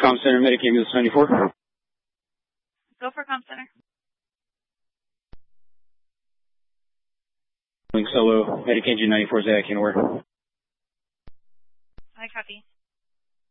Com Center, Medic Ambulance 94. Go for Com Center. Solo, Medic Engine 94, Zach, in order. I copy.